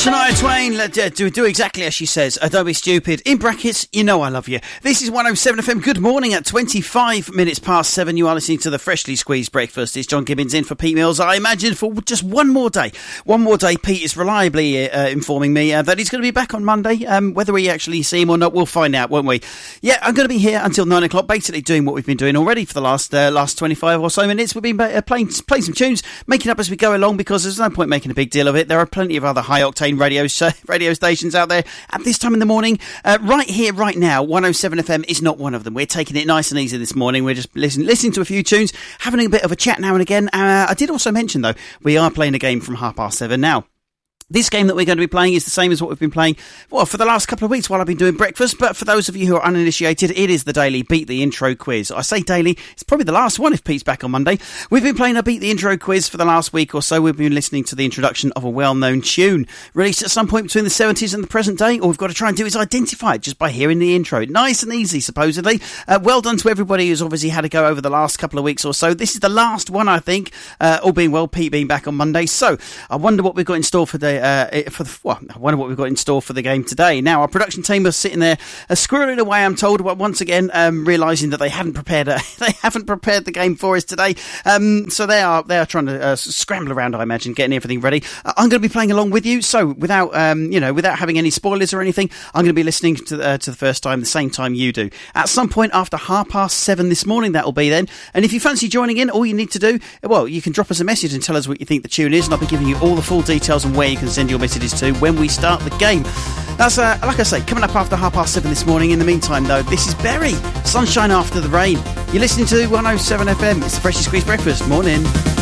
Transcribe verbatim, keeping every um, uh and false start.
Shania Twain, let, uh, do, do exactly as she says. Uh, don't be stupid. In brackets, you know I love you. This is one oh seven F M. Good morning at twenty-five minutes past seven. You are listening to the Freshly Squeezed Breakfast. It's John Gibbons in for Pete Mills. I imagine for just one more day. One more day, Pete is reliably uh, informing me uh, that he's going to be back on Monday. Um, whether we actually see him or not, we'll find out, won't we? Yeah, I'm going to be here until nine o'clock, basically doing what we've been doing already for the last uh, last twenty-five or so minutes. We've been uh, playing, playing some tunes, making up as we go along, because there's no point making a big deal of it. There are plenty of other high-octane radio, uh, radio stations out there at this time in the morning. Uh, right here, right now, one oh seven F M is not one of them. We're taking it nice and easy this morning. We're just listening, listening to a few tunes, having a bit of a chat now and again. Uh, I did also mention, though, we are playing a game from half past seven now. This game that we're going to be playing is the same as what we've been playing, well, for the last couple of weeks while I've been doing breakfast. But for those of you who are uninitiated, it is the daily Beat the Intro quiz. I say daily, it's probably the last one if Pete's back on Monday. We've been playing a Beat the Intro quiz for the last week or so. We've been listening to the introduction of a well-known tune released at some point between the seventies and the present day. All we've got to try and do is identify it just by hearing the intro. Nice and easy, supposedly. Uh, well done to everybody who's obviously had a go over the last couple of weeks or so. This is the last one, I think, uh, all being well, Pete being back on Monday. So I wonder what we've got in store for the uh, for the Well, I wonder what we've got in store for the game today. Now, our production team are sitting there uh, squirreling away, I'm told, but once again, um, realising that they hadn't prepared a, they haven't prepared the game for us today. Um, so they are they are trying to uh, scramble around, I imagine, getting everything ready. Uh, I'm going to be playing along with you, so without um, you know, without having any spoilers or anything, I'm going to be listening to uh, to the first time the same time you do. At some point after half past seven this morning, that will be then. And if you fancy joining in, all you need to do, well, you can drop us a message and tell us what you think the tune is, and I'll be giving you all the full details on where you can send your messages to when we start the game. That's, uh, like I say, coming up after half past seven this morning. In the meantime, though, this is Berry, Sunshine After the Rain. You're listening to one oh seven F M. It's the Freshly Squeezed Breakfast. Morning.